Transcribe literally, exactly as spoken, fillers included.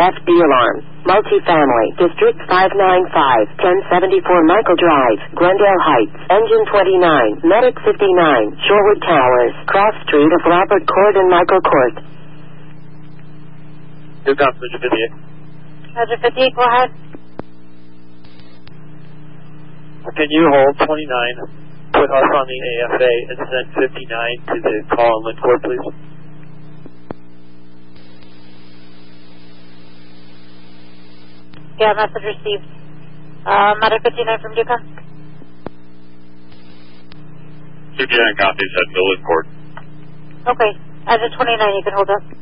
F D alarm. Multifamily. District five ninety-five, ten seventy-four Michael Drive, Glendale Heights. Engine twenty-nine, Medic fifty-nine, Shorewood Towers. Cross street of Robert Court and Michael Court. New Comp, Roger fifty-eight. Roger fifty-eight, go ahead. Can you hold twenty-nine, put us on the A F A, and send fifty-nine to the call and link court, please? Yeah, message received. Uh, Matter fifty-nine from Duca. fifty-nine copies at Millen Court. Okay. As a twenty-nine, you can hold up.